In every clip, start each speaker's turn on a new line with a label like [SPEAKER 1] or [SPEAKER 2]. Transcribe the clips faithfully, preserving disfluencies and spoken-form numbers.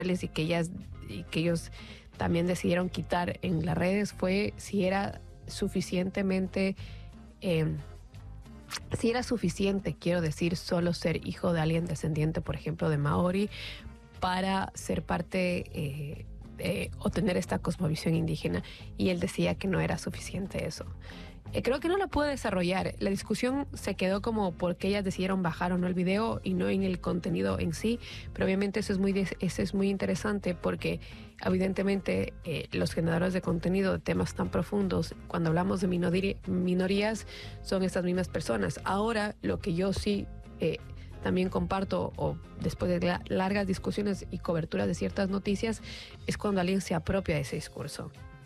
[SPEAKER 1] y que ellas y que ellos también decidieron quitar en las redes fue si era suficientemente eh, si era suficiente, quiero decir, solo ser hijo de alguien descendiente, por ejemplo, de Maori, para ser parte eh, eh, o tener esta cosmovisión indígena. Y él decía que no era suficiente eso. Eh, creo que no la pude desarrollar. La discusión se quedó como porque ellas decidieron bajar o no el video y no en el contenido en sí, pero obviamente eso es muy, eso es muy interesante porque evidentemente eh, los generadores de contenido de temas tan profundos, cuando hablamos de minori- minorías, son estas mismas personas. Ahora, lo que yo sí eh, también comparto, o después de la- largas discusiones y coberturas de ciertas noticias, es cuando alguien se apropia de ese discurso.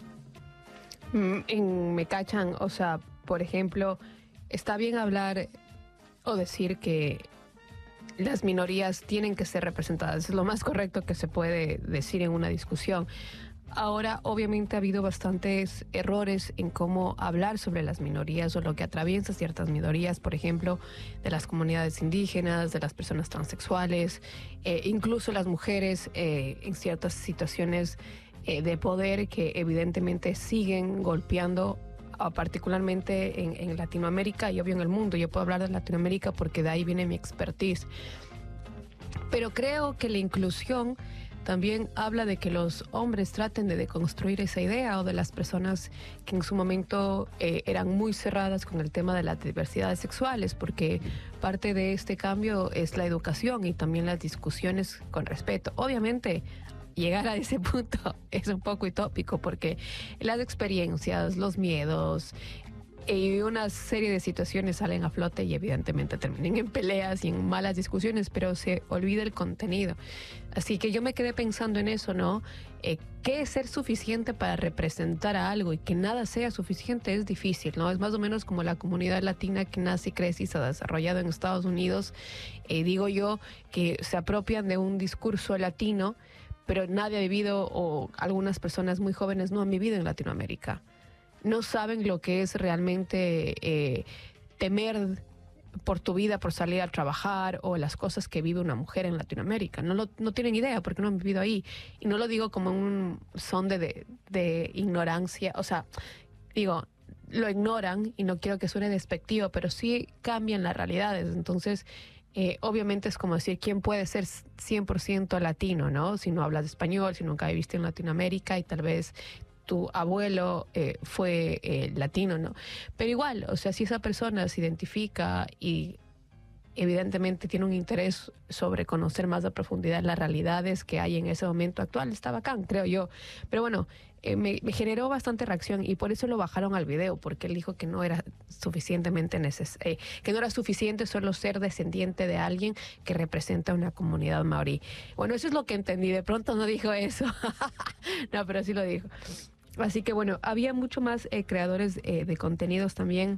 [SPEAKER 1] En Me Cachan, o sea, por ejemplo, está bien hablar o decir que las minorías tienen que ser representadas. Es lo más correcto que se puede decir en una discusión. Ahora, obviamente, ha habido bastantes errores en cómo hablar sobre las minorías o lo que atraviesa ciertas minorías, por ejemplo, de las comunidades indígenas, de las personas transexuales, eh, incluso las mujeres eh, en ciertas situaciones eh, de poder que evidentemente siguen golpeando, uh, particularmente en, en Latinoamérica y obvio en el mundo. Yo puedo hablar de Latinoamérica porque de ahí viene mi expertise. Pero creo que la inclusión también habla de que los hombres traten de deconstruir esa idea, o de las personas que en su momento eh, eran muy cerradas con el tema de las diversidades sexuales, porque parte de este cambio es la educación y también las discusiones con respeto. Obviamente, llegar a ese punto es un poco utópico porque las experiencias, los miedos y una serie de situaciones salen a flote y evidentemente terminan en peleas y en malas discusiones, pero se olvida el contenido. Así que yo me quedé pensando en eso, ¿no? Eh, ¿Qué es ser suficiente para representar a algo? Y que nada sea suficiente es difícil, ¿no? Es más o menos como la comunidad latina que nace y crece y se ha desarrollado en Estados Unidos. Eh, digo yo que se apropian de un discurso latino, pero nadie ha vivido, o algunas personas muy jóvenes no han vivido en Latinoamérica. No saben lo que es realmente eh, temer por tu vida, por salir a trabajar, o las cosas que vive una mujer en Latinoamérica. No, lo, no tienen idea porque no han vivido ahí. Y no lo digo como un son de, de, de ignorancia. O sea, digo, lo ignoran y no quiero que suene despectivo, pero sí cambian las realidades. Entonces, eh, obviamente es como decir, ¿quién puede ser cien por ciento latino, no? Si no hablas español, si nunca viviste en Latinoamérica y tal vez tu abuelo eh, fue eh, latino, ¿no? Pero igual, o sea, si esa persona se identifica y evidentemente tiene un interés sobre conocer más a profundidad las realidades que hay en ese momento actual, está bacán, creo yo. Pero bueno, eh, me, me generó bastante reacción y por eso lo bajaron al video, porque él dijo que no era suficientemente neces eh, que no era suficiente solo ser descendiente de alguien que representa una comunidad maorí. Bueno, eso es lo que entendí. De pronto no dijo eso. No, pero sí lo dijo. Así que bueno, había mucho más eh, creadores eh, de contenidos también.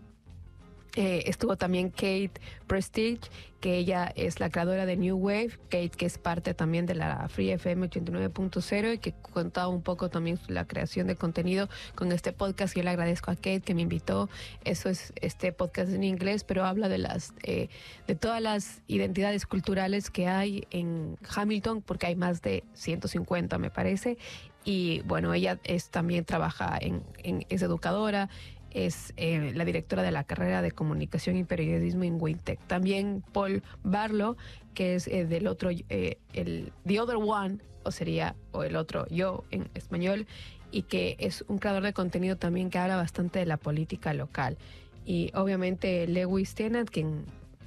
[SPEAKER 1] Eh, estuvo también Kate Prestige, que ella es la creadora de New Wave. Kate, que es parte también de la Free F M ochenta y nueve punto cero y que contaba un poco también la creación de contenido con este podcast. Yo le agradezco a Kate que me invitó. Eso es este podcast en inglés, pero habla de las eh, de todas las identidades culturales que hay en Hamilton, porque hay más de ciento cincuenta, me parece. Y bueno, ella es también trabaja en, en es educadora, es eh, la directora de la carrera de comunicación y periodismo en Wintec. También Paul Barlow, que es eh, del otro, eh, el The Other One, o sería, o el otro yo en español, y que es un creador de contenido también que habla bastante de la política local. Y obviamente Lewis Tennant, quien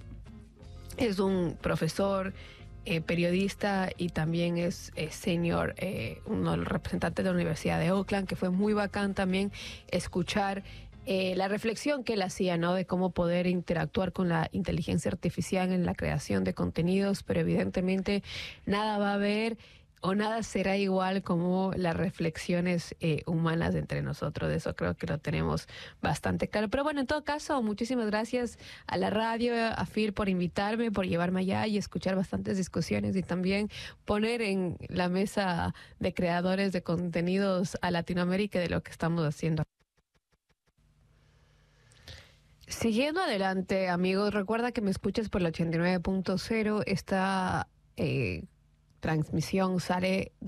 [SPEAKER 1] es un profesor, eh, periodista y también es eh, senior, eh, uno de los representantes de la Universidad de Oakland, que fue muy bacán también escuchar eh, la reflexión que él hacía, ¿no? De cómo poder interactuar con la inteligencia artificial en la creación de contenidos, pero evidentemente nada va a haber o nada será igual como las reflexiones eh, humanas entre nosotros. De eso creo que lo tenemos bastante claro. Pero bueno, en todo caso, muchísimas gracias a la radio, a Phil por invitarme, por llevarme allá y escuchar bastantes discusiones y también poner en la mesa de creadores de contenidos a Latinoamérica de lo que estamos haciendo. Siguiendo adelante, amigos, recuerda que me escuchas por el ochenta y nueve punto cero. Está... Eh, transmisión sale